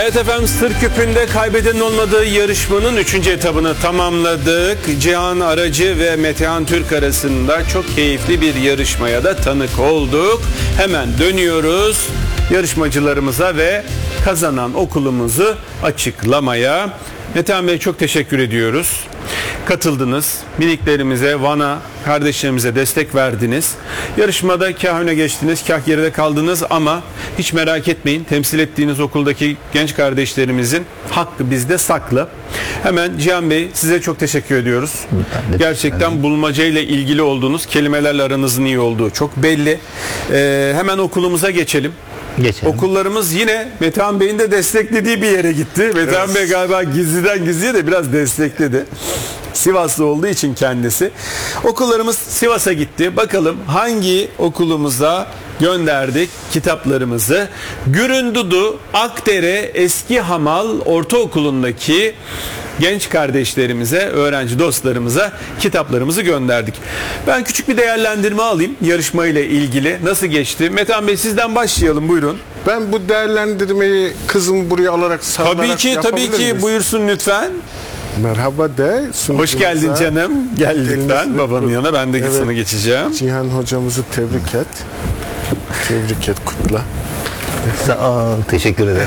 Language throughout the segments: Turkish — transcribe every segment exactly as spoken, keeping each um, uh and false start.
Evet efendim, Sır Küpü'nde kaybedenin olmadığı yarışmanın üçüncü etabını tamamladık. Cihan Aracı ve Metehan Türk arasında çok keyifli bir yarışmaya da tanık olduk. Hemen dönüyoruz yarışmacılarımıza ve kazanan okulumuzu açıklamaya. Metehan Bey, çok teşekkür ediyoruz. Katıldınız. Miniklerimize, Van'a, kardeşlerimize destek verdiniz. Yarışmada kah öne geçtiniz, kah geride kaldınız ama hiç merak etmeyin. Temsil ettiğiniz okuldaki genç kardeşlerimizin hakkı bizde saklı. Hemen Cihan Bey, size çok teşekkür ediyoruz. Gerçekten bulmaca ile ilgili olduğunuz, kelimelerle aranızın iyi olduğu çok belli. Ee, hemen okulumuza geçelim. Geçelim. Okullarımız yine Metehan Bey'in de desteklediği bir yere gitti. Metehan evet. Bey galiba gizliden gizliye de biraz destekledi. Sivaslı olduğu için kendisi. Okullarımız Sivas'a gitti. Bakalım hangi okulumuza gönderdik kitaplarımızı. Güründudu Akdere Eski Hamal Ortaokulu'ndaki genç kardeşlerimize, öğrenci dostlarımıza kitaplarımızı gönderdik. Ben küçük bir değerlendirme alayım yarışmayla ilgili. Nasıl geçti? Metehan Bey, sizden başlayalım, buyurun. Ben bu değerlendirmeyi kızımı buraya alarak sağlarak Tabii ki, tabii ki miyiz? Buyursun lütfen. Merhaba de. Hoş geldin canım. Gel lütfen babanın yanına, ben de evet. sana geçeceğim. Cihan hocamızı tebrik et. Tebrik et, kutla. Sağ ol, teşekkür ederim.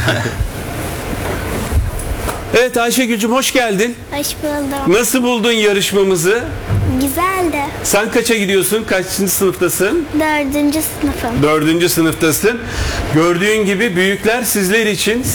Evet Ayşegül'cüm, hoş geldin. Hoş buldum. Nasıl buldun yarışmamızı? Güzeldi. Sen kaça gidiyorsun? Kaçıncı sınıftasın? Dördüncü sınıfım. Dördüncü sınıftasın. Gördüğün gibi büyükler sizler için